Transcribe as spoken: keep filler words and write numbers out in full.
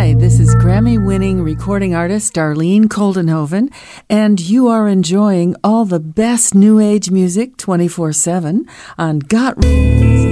Hi, this is Grammy-winning recording artist Darlene Koldenhoven, and you are enjoying all the best New Age music twenty-four seven on Got